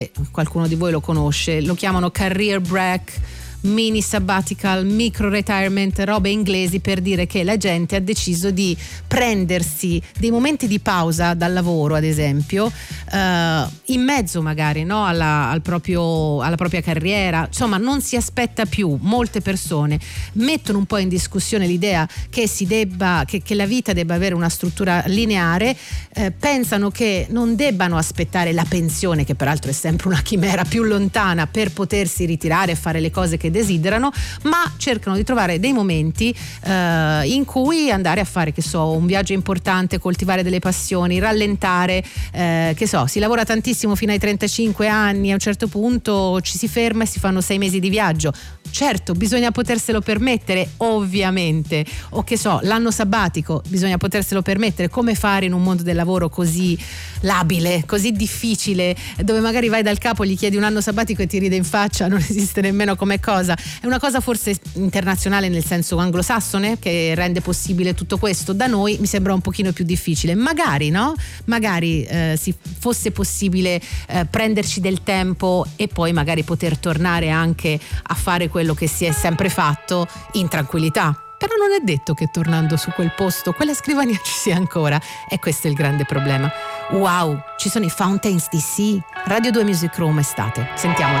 qualcuno di voi lo conosce, lo chiamano career break, mini sabbatical, micro retirement, robe inglesi per dire che la gente ha deciso di prendersi dei momenti di pausa dal lavoro, ad esempio, in mezzo magari, no, alla propria carriera. Insomma, non si aspetta più. Molte persone mettono un po' in discussione l'idea che che la vita debba avere una struttura lineare, pensano che non debbano aspettare la pensione, che peraltro è sempre una chimera più lontana, per potersi ritirare e fare le cose che desiderano, ma cercano di trovare dei momenti in cui andare a fare, che so, un viaggio importante, coltivare delle passioni, rallentare, che so, si lavora tantissimo fino ai 35 anni, a un certo punto ci si ferma e si fanno 6 mesi di viaggio. Certo, bisogna poterselo permettere, ovviamente, o che so, l'anno sabbatico bisogna poterselo permettere. Come fare in un mondo del lavoro così labile, così difficile, dove magari vai dal capo, gli chiedi un anno sabbatico e ti ride in faccia, non esiste nemmeno come cosa. È una cosa forse internazionale, nel senso anglosassone, che rende possibile tutto questo. Da noi mi sembra un pochino più difficile. Magari, no? Magari si fosse possibile prenderci del tempo e poi magari poter tornare anche a fare quello che si è sempre fatto in tranquillità. Però non è detto che tornando su quel posto, quella scrivania ci sia ancora, e questo è il grande problema. Wow, ci sono i Fountains DC, Radio 2 Music Room estate. Sentiamoli.